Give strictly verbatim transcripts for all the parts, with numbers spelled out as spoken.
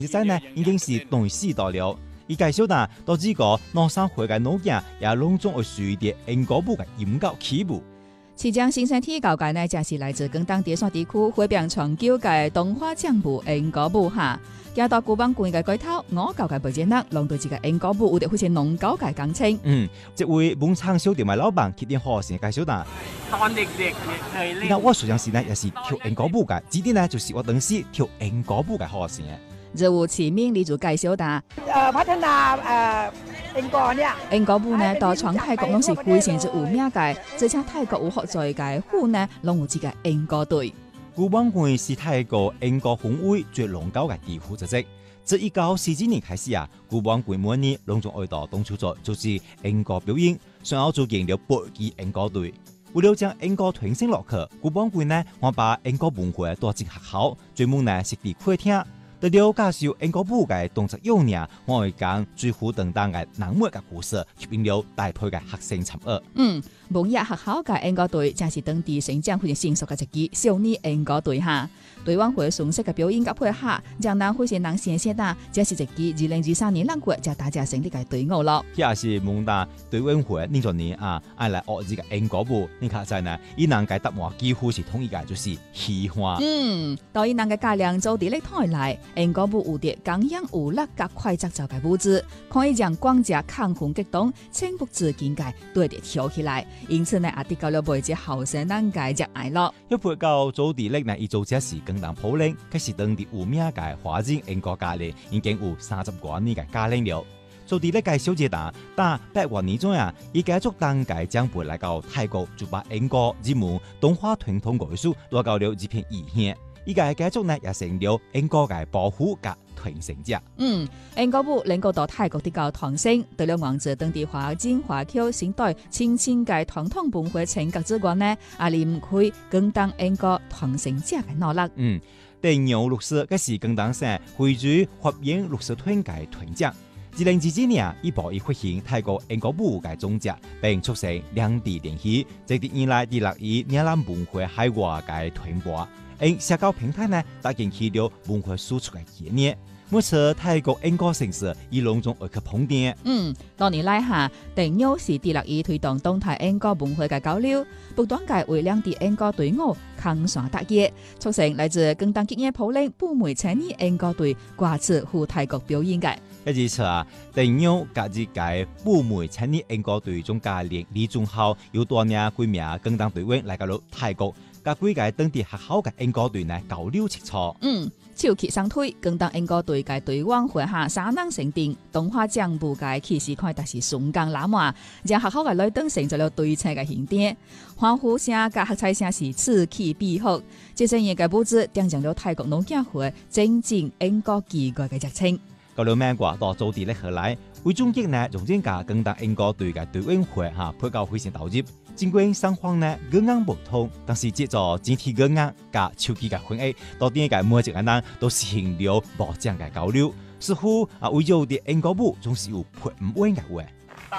現在呢已經是第四代了。而介紹呢，到這個南山會嘅老人也隆重而屬於啲英國部嘅音樂起步。 市長新生體教界呢，正是來自廣東第三地區會變長久嘅動畫獎部英國部下。加到古邦館嘅改頭，我教嘅背景呢，讓對這個英國部有啲好似農教嘅感情。 嗯，這位本場小店嘅老闆佢哋好先介紹呢。那我實際上呢，也是跳英國部嘅，指啲呢就是我當時跳英國部嘅好先。 就有前面你就介紹啦。 誒，พัฒนา誒英國呢？ 英國部呢，到全泰國攏是非常之有名嘅，而且泰國有學在嘅府呢，攏有這個英國隊。 古邦館是泰國英國分會最龍高嘅地府組織。自一九四幾年開始啊，古邦館每年隆重愛到東出咗就是英國表演，隨後就建了百支英國隊。為了將英國傳承落去，古邦館呢，我把英國文化帶進學校，專門呢設啲課廳。對了介紹英國部嘅動作優呢，我會講最虎等等嘅冷漠嘅故事，吸引了大批嘅學生參與。 嗯，蒙日學校嘅英國隊正是當地成長非常成熟嘅一支少年英國隊哈。隊晚會順勢嘅表演及配合，讓人非常能先先啦，這是一支二零二三年兩月就大家成立嘅隊伍咯。 也是蒙大隊晚會呢種年啊，愛來學這個英國部，你看在呢，伊能嘅答案幾乎是統一嘅，就是喜歡。 嗯，到伊能嘅家良做地力台來。英國部有啲剛陽有力及快節奏嘅舞姿，可以將廣者亢奮激動、情不自禁嘅對地跳起來，因此呢，也得到了每隻後生人嘅熱愛咯。 一配到做地力呢，伊做這時更當普領，佢是當地有名嘅華人英國家庭，已經有三十多年嘅家庭了。做地力嘅小姐蛋，但百萬年中啊，伊繼續當屆將背來到泰國，就把英國日門動畫傳統藝術攞到了這片異鄉。依家嘅家族呢，也成了英國嘅保護及傳承者。 嗯，英國部能夠到泰國的教堂聲，對了王者當地華人華僑先代親親嘅傳統文化情結之外呢，阿里唔可以更當英國傳承者嘅努力。 嗯，第牛律師嘅是更當上會主發言律師團嘅團長。二零二二年，一步一發現泰國英國部嘅總結，並促成兩地聯繫，直至以來第六以越南文化海外嘅傳播。因社交平台呢，搭建起了文化輸出嘅概念。每次泰國英國城市以隆重而去碰面。 嗯，多年來下，定優是致力於推動東泰英國文化嘅交流，不斷嘅為兩地英國隊伍抗雙打擊，促成來自廣東吉野普領布梅青年英國隊掛次赴泰國表演嘅。 一次啊，定優隔日嘅布梅青年英國隊總教練李忠浩有多年幾名廣東隊員來到了泰國。甲幾個當地學校嘅英國隊呢交流切磋。 嗯，超級雙推，更當英國隊嘅隊往會下三人成定，動畫獎部嘅其實看得是順光拉滿，讓學校嘅來登成就了對稱嘅形典，歡呼聲加喝彩聲是此起彼伏。這些嘢嘅布置，點上了泰國農業會增進英國機構嘅熱情。 到了美國到做地力河來，為終極呢用真架更當英國隊嘅隊員會嚇配較非常投入。儘管雙方呢語言不通，但是藉助整體語言加手機嘅翻譯，到底嘅每一個人都實現了無障嘅交流。似乎啊，為咗啲英國部總是有配唔穩嘅話。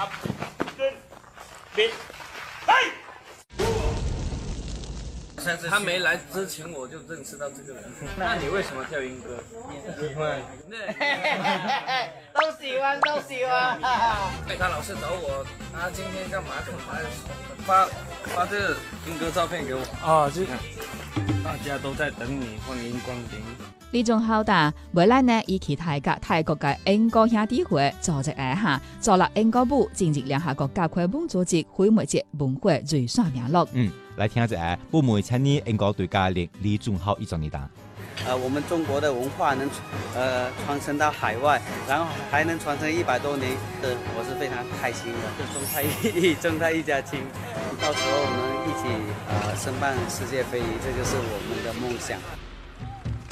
他沒來之前我就認識到這個人。那你為什麼跳英歌？喜歡。 都喜歡，都喜歡。 他老是找我，他今天幹嘛幹嘛，發發這個英歌照片給我。啊，就大家都在等你，歡迎光臨。 呢種好大，未來呢以其泰國泰國嘅英國兄弟會組織一下，做了英國部進入兩下國家規模組織會媒節文化最上名錄。 嗯，來聽下布梅青年英國隊教練李忠浩一種呢答。 呃，我們中國的文化能呃傳承到海外，然後還能傳承一百多年，呃，我是非常開心的。就中泰一中泰一家親，到時候我們一起呃申辦世界非遺，這就是我們的夢想。